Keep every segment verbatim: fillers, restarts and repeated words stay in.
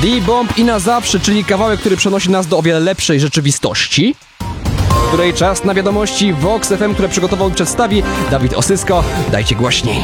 D-Bomb i na zawsze, czyli kawałek, który przenosi nas do o wiele lepszej rzeczywistości, w której czas na wiadomości Vox F M, które przygotował i przedstawi Dawid Osysko. Dajcie głośniej.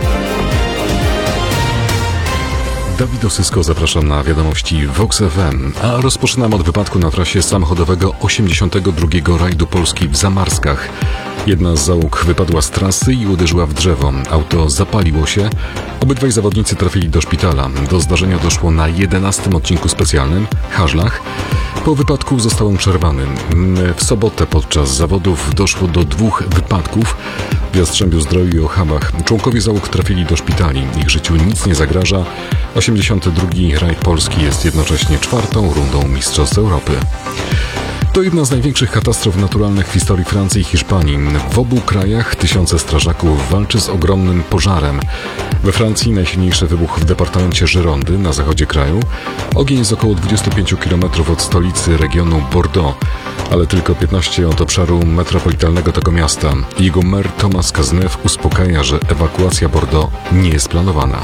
Dawid Osysko, zapraszam na wiadomości Vox F M, a rozpoczynam od wypadku na trasie samochodowego osiemdziesiątego drugiego rajdu Polski w Zamarskach. Jedna z załóg wypadła z trasy i uderzyła w drzewo. Auto zapaliło się. Obydwaj zawodnicy trafili do szpitala. Do zdarzenia doszło na jedenastym odcinku specjalnym, Hażlach. Po wypadku został on przerwany. W sobotę podczas zawodów doszło do dwóch wypadków w Jastrzębiu-Zdroju i Ochawach. Członkowie załóg trafili do szpitali. Ich życiu nic nie zagraża. osiemdziesiąty drugi rajd Polski jest jednocześnie czwartą rundą Mistrzostw Europy. To jedna z największych katastrof naturalnych w historii Francji i Hiszpanii. W obu krajach tysiące strażaków walczy z ogromnym pożarem. We Francji najsilniejszy wybuch w departamencie Girondy na zachodzie kraju. Ogień jest około dwadzieścia pięć kilometrów od stolicy regionu Bordeaux, ale tylko piętnaście od obszaru metropolitalnego tego miasta. Jego mer Thomas Cazeneuve uspokaja, że ewakuacja Bordeaux nie jest planowana.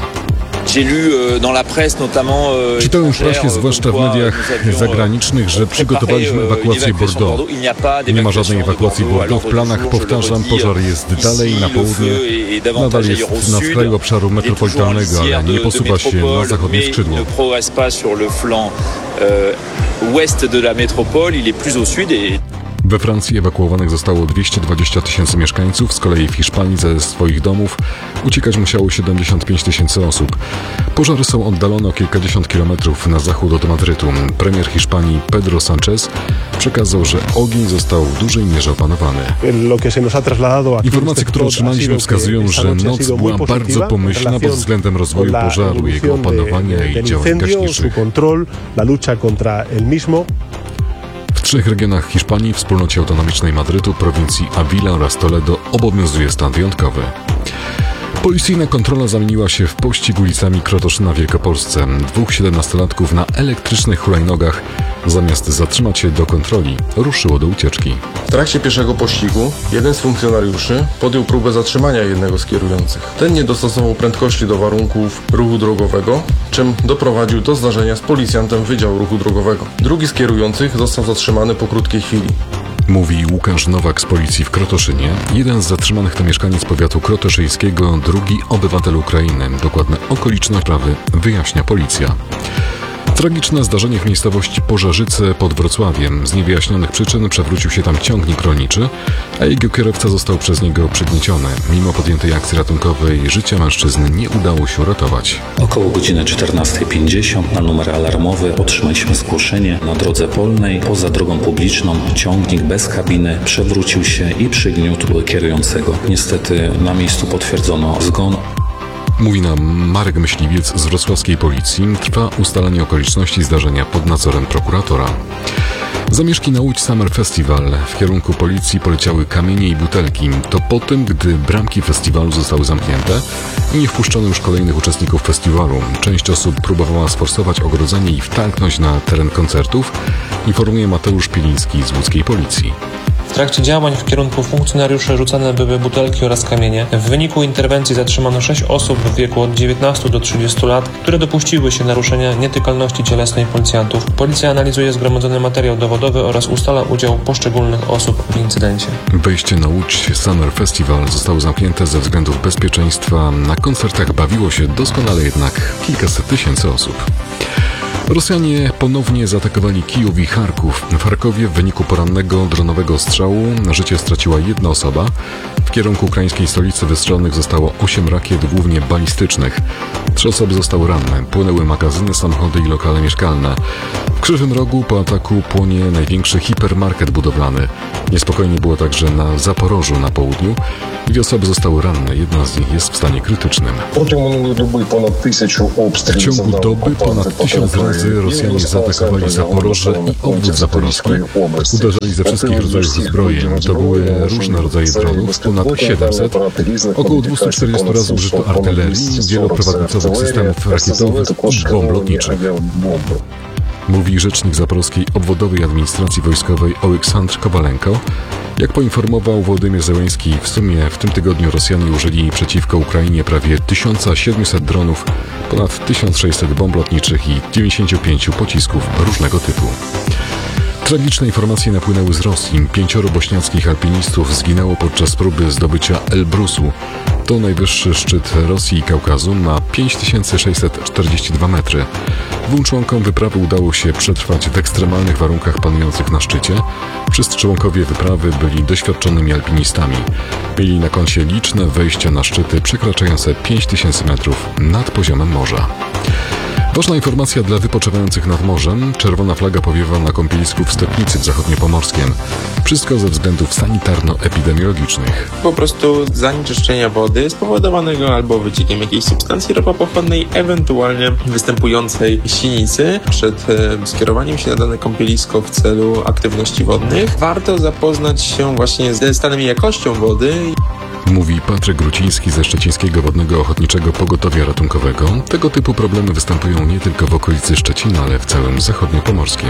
Czytałem w prasie, zwłaszcza w mediach zagranicznych, że przygotowaliśmy ewakuację Bordeaux. Nie ma żadnej ewakuacji Bordeaux w planach, powtarzam, pożar jest dalej na południe, nadal jest na skraju obszaru metropolitalnego, ale nie posuwa się na zachodnie skrzydło. We Francji ewakuowanych zostało dwieście dwadzieścia tysięcy mieszkańców, z kolei w Hiszpanii ze swoich domów uciekać musiało siedemdziesiąt pięć tysięcy osób. Pożary są oddalone o kilkadziesiąt kilometrów na zachód od Madrytu. Premier Hiszpanii Pedro Sánchez przekazał, że ogień został w dużej mierze opanowany. Informacje, które otrzymaliśmy, wskazują, że noc była bardzo pomyślna pod względem rozwoju pożaru, jego opanowania i działań gaśniczych. W trzech regionach Hiszpanii, wspólnocie autonomicznej Madrytu, prowincji Avila oraz Toledo obowiązuje stan wyjątkowy. Policyjna kontrola zamieniła się w pościg ulicami Krotoszyna w Wielkopolsce. Dwóch siedemnastolatków na elektrycznych hulajnogach, zamiast zatrzymać się do kontroli, ruszyło do ucieczki. W trakcie pierwszego pościgu jeden z funkcjonariuszy podjął próbę zatrzymania jednego z kierujących. Ten nie dostosował prędkości do warunków ruchu drogowego, czym doprowadził do zdarzenia z policjantem Wydziału Ruchu Drogowego. Drugi z kierujących został zatrzymany po krótkiej chwili. Mówi Łukasz Nowak z policji w Krotoszynie. Jeden z zatrzymanych to mieszkaniec powiatu krotoszyńskiego, drugi obywatel Ukrainy. Dokładne okoliczności sprawy wyjaśnia policja. Tragiczne zdarzenie w miejscowości Pożarzyce pod Wrocławiem. Z niewyjaśnionych przyczyn przewrócił się tam ciągnik rolniczy, a jego kierowca został przez niego przygnieciony. Mimo podjętej akcji ratunkowej życia mężczyzny nie udało się uratować. Około godziny czternastej pięćdziesiąt na numer alarmowy otrzymaliśmy zgłoszenie. Na drodze polnej, poza drogą publiczną, ciągnik bez kabiny przewrócił się i przygniótł kierującego. Niestety na miejscu potwierdzono zgon. Mówi nam Marek Myśliwiec z wrocławskiej policji. Trwa ustalenie okoliczności zdarzenia pod nadzorem prokuratora. Zamieszki na Łódź Summer Festival. W kierunku policji poleciały kamienie i butelki. To po tym, gdy bramki festiwalu zostały zamknięte i nie wpuszczono już kolejnych uczestników festiwalu. Część osób próbowała sforsować ogrodzenie i wtargnąć na teren koncertów, informuje Mateusz Pieliński z łódzkiej policji. W trakcie działań w kierunku funkcjonariuszy rzucane były butelki oraz kamienie. W wyniku interwencji zatrzymano sześć osób w wieku od dziewiętnastu do trzydziestu lat, które dopuściły się naruszenia nietykalności cielesnej policjantów. Policja analizuje zgromadzony materiał dowodowy oraz ustala udział poszczególnych osób w incydencie. Wejście na Łódź Summer Festival zostało zamknięte ze względów bezpieczeństwa. Na koncertach bawiło się doskonale jednak kilkaset tysięcy osób. Rosjanie ponownie zaatakowali Kijów i Charków. W Charkowie w wyniku porannego dronowego strzału życie straciła jedna osoba. W kierunku ukraińskiej stolicy wystrzelonych zostało osiem rakiet, głównie balistycznych. Trzy osoby zostały ranne. Płynęły magazyny, samochody i lokale mieszkalne. W Krzywym Rogu po ataku płonie największy hipermarket budowlany. Niespokojnie było także na Zaporożu na południu. Dwie osoby zostały ranne, jedna z nich jest w stanie krytycznym. W ciągu doby ponad tysiąc razy Rosjanie zaatakowali Zaporoże i obwód zaporowski. Uderzali ze wszystkich rodzajów zbrojeń. To były różne rodzaje dronów, ponad siedemset. Około dwieście czterdzieści razy użyto artylerii, wieloprowadnicowych systemów rakietowych i bomb lotniczych. Mówi rzecznik zaporowskiej obwodowej administracji wojskowej Oleksandr Kowalenko. Jak poinformował Wołodymyr Zełenski, w sumie w tym tygodniu Rosjanie użyli przeciwko Ukrainie prawie tysiąc siedemset dronów, ponad tysiąc sześćset bomb lotniczych i dziewięćdziesiąt pięć pocisków różnego typu. Tragiczne informacje napłynęły z Rosji. Pięcioro bośniackich alpinistów zginęło podczas próby zdobycia Elbrusu. To najwyższy szczyt Rosji i Kaukazu, ma pięć tysięcy sześćset czterdzieści dwa metry. Dwóm członkom wyprawy udało się przetrwać w ekstremalnych warunkach panujących na szczycie. Wszyscy członkowie wyprawy byli doświadczonymi alpinistami. Mieli na koncie liczne wejścia na szczyty przekraczające pięć tysięcy metrów nad poziomem morza. Ważna informacja dla wypoczywających nad morzem. Czerwona flaga powiewa na kąpielisku w Stepnicy w Zachodniopomorskiem. Wszystko ze względów sanitarno-epidemiologicznych. Po prostu zanieczyszczenia wody spowodowanego albo wyciekiem jakiejś substancji ropopochodnej, ewentualnie występującej sinicy. Przed e, skierowaniem się na dane kąpielisko w celu aktywności wodnych warto zapoznać się właśnie ze stanem i jakością wody. Mówi Patryk Gruciński ze Szczecińskiego Wodnego Ochotniczego Pogotowia Ratunkowego. Tego typu problemy występują nie tylko w okolicy Szczecina, ale w całym Zachodniopomorskim.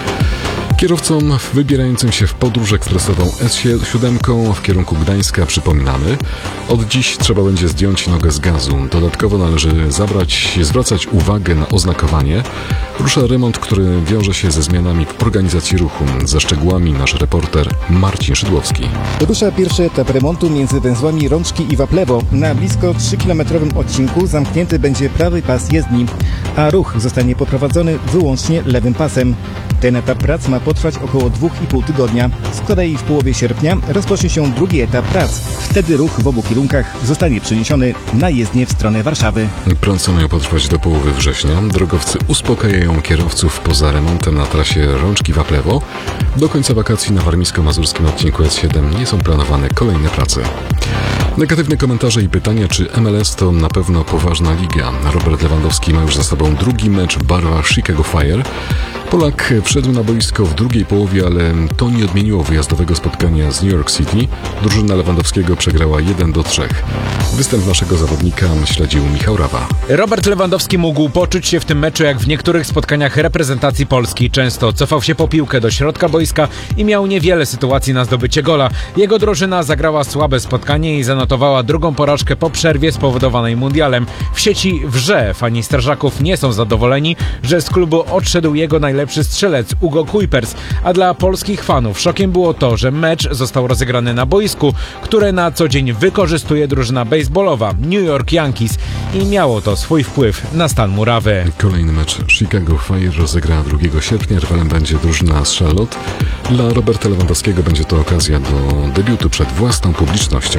Kierowcom wybierającym się w podróż ekspresową S siedem w kierunku Gdańska przypominamy, od dziś trzeba będzie zdjąć nogę z gazu. Dodatkowo należy zabrać, zwracać uwagę na oznakowanie. Rusza remont, który wiąże się ze zmianami w organizacji ruchu. Ze szczegółami nasz reporter Marcin Szydłowski. Rusza pierwszy etap remontu między węzłami Rączki i Waplewo. Na blisko trzykilometrowym odcinku zamknięty będzie prawy pas jezdni, a ruch zostanie poprowadzony wyłącznie lewym pasem. Ten etap prac ma potrwać około dwóch i pół tygodnia. Z kolei w połowie sierpnia rozpocznie się drugi etap prac. Wtedy ruch w obu kierunkach zostanie przeniesiony na jezdnię w stronę Warszawy. Prace mają potrwać do połowy września. Drogowcy uspokajają kierowców poza remontem na trasie Rączki-Waplewo. Do końca wakacji na warmińsko-mazurskim odcinku S siedem nie są planowane kolejne prace. Negatywne komentarze i pytania, czy M L S to na pewno poważna liga. Robert Lewandowski ma już za sobą drugi mecz w barwach Chicago Fire. Polak wszedł na boisko w drugiej połowie, ale to nie odmieniło wyjazdowego spotkania z New York City. Drużyna Lewandowskiego przegrała jeden do trzech. Występ naszego zawodnika śledził Michał Rawa. Robert Lewandowski mógł poczuć się w tym meczu jak w niektórych spotkaniach reprezentacji Polski. Często cofał się po piłkę do środka boiska i miał niewiele sytuacji na zdobycie gola. Jego drużyna zagrała słabe spotkanie i zanotowała drugą porażkę po przerwie spowodowanej mundialem. W sieci wrze fani strażaków nie są zadowoleni, że z klubu odszedł jego najlepszy strzelec Hugo Kuipers, a dla polskich fanów szokiem było to, że mecz został rozegrany na boisku, które na co dzień wykorzystuje drużyna baseballowa New York Yankees i miało to swój wpływ na stan murawy. Kolejny mecz Chicago Fire rozegra drugiego sierpnia. Rywalem będzie drużyna z Charlotte. Dla Roberta Lewandowskiego będzie to okazja do debiutu przed własną publicznością.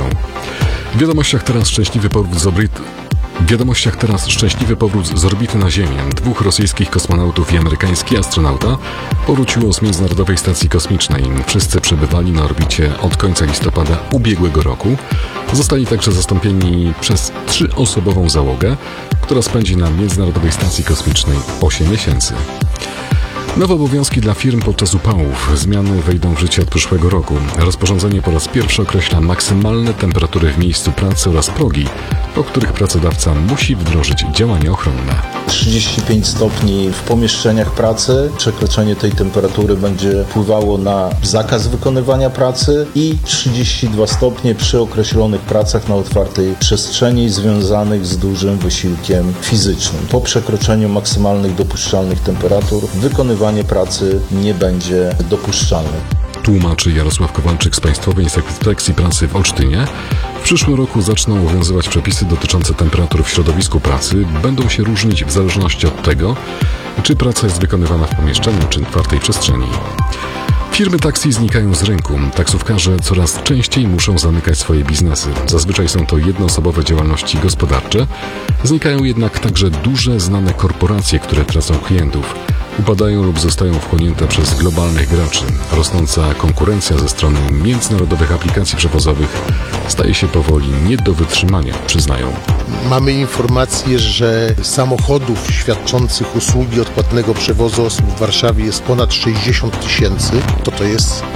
W wiadomościach teraz szczęśliwy powrót z orbity. W wiadomościach teraz szczęśliwy powrót z orbity na Ziemię. Dwóch rosyjskich kosmonautów i amerykański astronauta powróciło z Międzynarodowej Stacji Kosmicznej. Wszyscy przebywali na orbicie od końca listopada ubiegłego roku. Zostali także zastąpieni przez trzyosobową załogę, która spędzi na Międzynarodowej Stacji Kosmicznej osiem miesięcy. Nowe obowiązki dla firm podczas upałów. Zmiany wejdą w życie od przyszłego roku. Rozporządzenie po raz pierwszy określa maksymalne temperatury w miejscu pracy oraz progi, po których pracodawca musi wdrożyć działania ochronne. trzydzieści pięć stopni w pomieszczeniach pracy. Przekroczenie tej temperatury będzie wpływało na zakaz wykonywania pracy i trzydzieści dwa stopnie przy określonych pracach na otwartej przestrzeni związanych z dużym wysiłkiem fizycznym. Po przekroczeniu maksymalnych dopuszczalnych temperatur wykonywanie pracy nie będzie dopuszczalne. Tłumaczy Jarosław Kowalczyk z Państwowej Inspekcji Pracy w Olsztynie. W przyszłym roku zaczną obowiązywać przepisy dotyczące temperatur w środowisku pracy. Będą się różnić w zależności od tego, czy praca jest wykonywana w pomieszczeniu, czy w otwartej przestrzeni. Firmy taksi znikają z rynku. Taksówkarze coraz częściej muszą zamykać swoje biznesy. Zazwyczaj są to jednoosobowe działalności gospodarcze. Znikają jednak także duże, znane korporacje, które tracą klientów. Upadają lub zostają wchłonięte przez globalnych graczy. Rosnąca konkurencja ze strony międzynarodowych aplikacji przewozowych staje się powoli nie do wytrzymania, przyznają. Mamy informację, że samochodów świadczących usługi odpłatnego przewozu osób w Warszawie jest ponad sześćdziesiąt tysięcy. To to jest